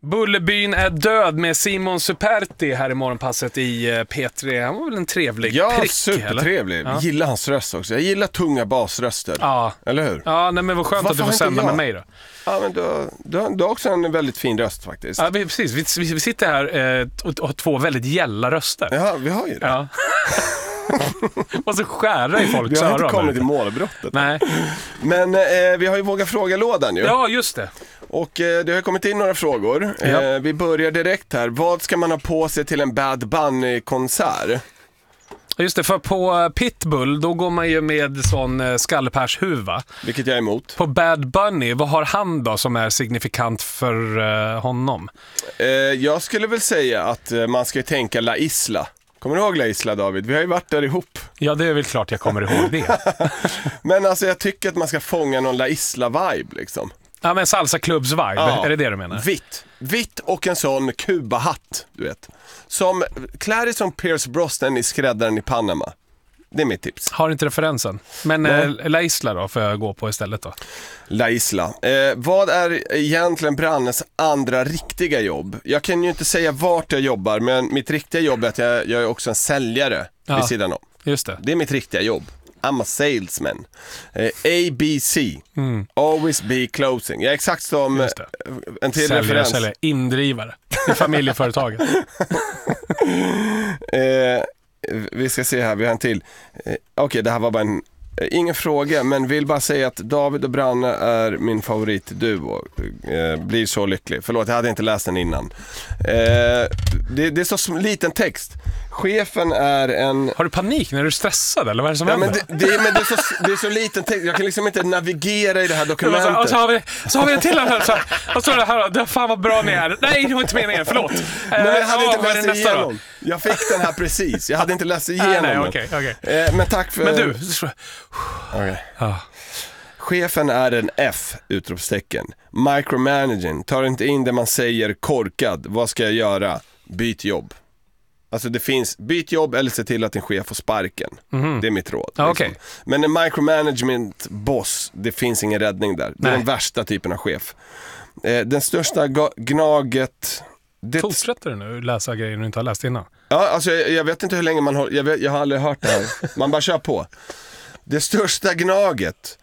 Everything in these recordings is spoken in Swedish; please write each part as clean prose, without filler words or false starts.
Bullerbyn är död med Simon Superti här i morgonpasset i P3. Han var väl en trevlig prick, supertrevlig. Eller? Ja. Gillar hans röst också. Jag gillar tunga basröster. Ja. Eller hur? Ja, nej, men vad skönt att du får sända med mig då. Ja, men du har också en väldigt fin röst faktiskt. Ja, precis. Vi sitter här och har två väldigt gälla röster. Ja, vi har ju det. Ja. Och så skära i folks öron. Vi har inte kommit till målbrottet. Nej. Men vi har ju vågat fråga-lådan ju. Ja, just det. Och det har kommit in några frågor. Ja. Vi börjar direkt här. Vad ska man ha på sig till en Bad Bunny-konsert? Just det, för på Pitbull då går man ju med sån skallpärshuva. Vilket jag är emot. På Bad Bunny, vad har han då som är signifikant för honom? Jag skulle väl säga att man ska tänka La Isla. Kommer du ihåg La Isla, David? Vi har ju varit där ihop. Ja, det är väl klart jag kommer ihåg det. Men alltså jag tycker att man ska fånga någon La Isla-vibe liksom. Ja, men salsa-klubbs-vibe, Ja. är det du menar? Vitt och en sån Kuba-hatt, du vet. Som klär dig som Pierce Brosnan i Skräddaren i Panama. Det är mitt tips. Har inte referensen. Men La Isla då får jag gå på istället då. La Isla. Vad är egentligen Brannes andra riktiga jobb? Jag kan ju inte säga vart jag jobbar, men mitt riktiga jobb är att jag är också en säljare vid sidan om. Just det. Det är mitt riktiga jobb. I'm a salesman. ABC. Always be closing. Jag är exakt som en till referens. Säljer, indrivare i familjeföretaget. Vi ska se här, vi har en till. Okej, det här var bara ingen fråga, men vill bara säga att David och Branne är min favoritduo. Blir så lycklig. Förlåt, jag hade inte läst den innan. Det är så liten text. Chefen är en... Har du panik när du är stressad eller vad är det som händer? Men det är så liten text. Jag kan liksom inte navigera i det här dokumentet. Och så har vi en till här. Och så är det här, fan vad bra ni är. Nej, det var inte meningen, förlåt. Nej, jag hade inte läst igenom. Jag fick den här precis. Jag hade inte läst igenom den. Okej. Men tack för... Men du... Okay. Chefen är en F, utropstecken. Micromanaging, tar inte in det man säger, korkad. Vad ska jag göra? Byt jobb. Alltså det finns, byt jobb eller se till att din chef får sparken. Det är mitt råd. Liksom. Okay. Men en micromanagement boss, det finns ingen räddning där. Det är den värsta typen av chef. Den största gnaget... Fortsätter du nu läsa grejer du inte har läst innan? Ja, alltså jag vet inte hur länge man håller... Jag har aldrig hört det här. Man bara kör på. Det största gnaget.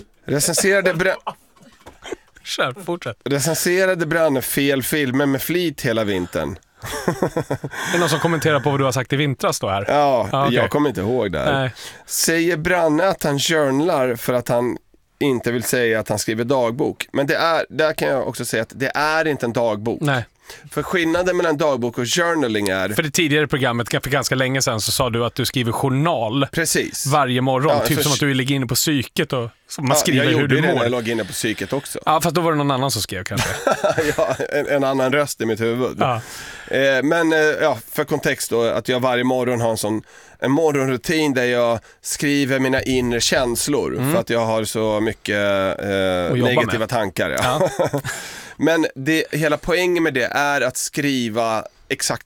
Recenserade Branne fel filmer med flit hela vintern. Det är någon som kommenterar på vad du har sagt i vintras då här? Ja, okay. Jag kommer inte ihåg det här. Nej. Säger Branne att han journalar för att han inte vill säga att han skriver dagbok. Men där kan jag också säga att det är inte en dagbok. Nej. För skillnaden mellan dagbok och journaling är... För det tidigare programmet, för ganska länge sedan, så sa du att du skriver journal. Precis. Varje morgon, typ som att du ligger inne på psyket och man skriver hur du mår. Jag låg inne på psyket också. Ja, fast då var det någon annan som skrev kanske. Ja, en annan röst i mitt huvud. Ja. Men för kontext då, att jag varje morgon har en morgonrutin där jag skriver mina inre känslor för att jag har så mycket negativa tankar. Ja. Men hela poängen med det är att skriva exakt